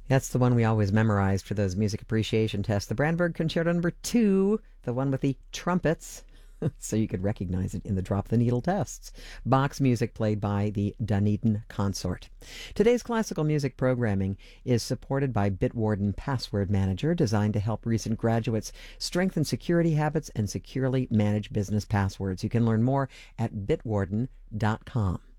That's the one we always memorized for those music appreciation tests. The Brandenburg Concerto number 2, the one with the trumpets, so you could recognize it in the drop the needle tests. Bach's music played by the Dunedin Consort. Today's classical music programming is supported by Bitwarden Password Manager, designed to help recent graduates strengthen security habits and securely manage business passwords. You can learn more at bitwarden.com.